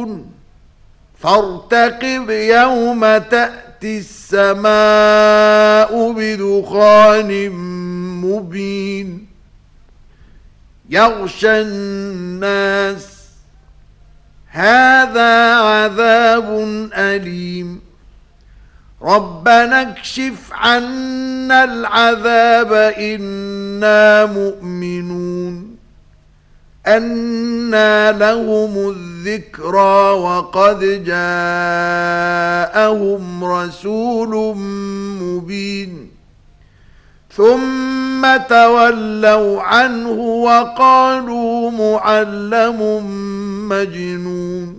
يعرجون فارتقب يوم تأتي السماء بدخان مبين يغشى الناس هذا عذاب أليم ربنا اكشف عنا العذاب إنا مؤمنون أنى لهم الذكرى وقد جاءهم رسول مبين ثم تولوا عنه وقالوا معلم مجنون